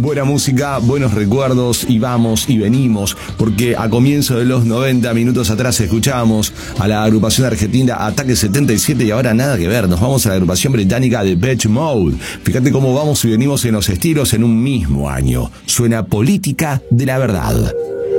Buena música, buenos recuerdos y vamos y venimos, porque a comienzo de los 90 minutos atrás escuchábamos a la agrupación argentina Ataque 77 y ahora nada que ver, nos vamos a la agrupación británica Depeche Mode. Fíjate cómo vamos y venimos en los estilos en un mismo año. Suena Política de la Verdad.